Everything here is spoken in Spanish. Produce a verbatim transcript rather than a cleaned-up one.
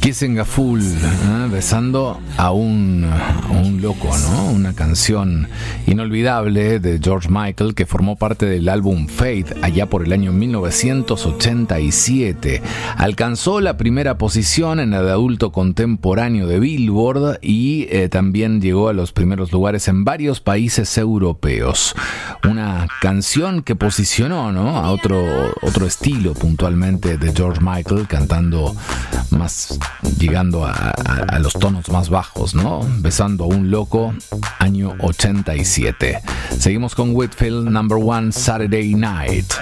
Kissing a Fool, ¿eh? Besando a un, a un loco, ¿no? Una canción inolvidable de George Michael que formó parte del álbum Faith allá por el año mil novecientos ochenta y siete. Alcanzó la primera posición en el adulto contemporáneo de Billboard y eh, también llegó a los primeros lugares en varios países europeos. Una canción que posicionó, ¿no?, a otro, otro estilo puntualmente de George Michael, cantando más, llegando a, a, a los tonos más bajos, ¿no? Besando a un loco, año ochenta y siete. Seguimos con Whitfield, Number One, Saturday Night.